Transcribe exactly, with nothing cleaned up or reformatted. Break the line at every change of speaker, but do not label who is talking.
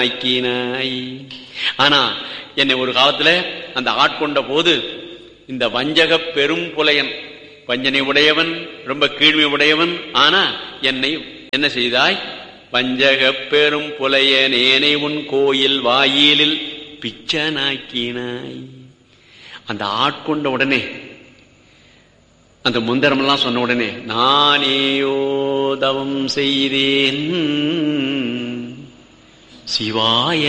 ஆக்கினாய். ஆனா என்னை ஒரு காலத்துல அந்த ஆட்கொண்ட போது இந்த வஞ்சக பெரும் புலையன், வஞ்சனை உடையவன், ரொம்ப கீழ்மை உடையவன். ஆனா என்னை என்ன செய்தாய்? வஞ்சக பெரும் புலையனேனை உன் கோயில் வாயிலில் பிச்சனாக்கினாய். அந்த ஆட்கொண்ட உடனே, அந்த முந்தரமெல்லாம் சொன்ன உடனே, நானேயோ தவம் செய்தேன் சிவாய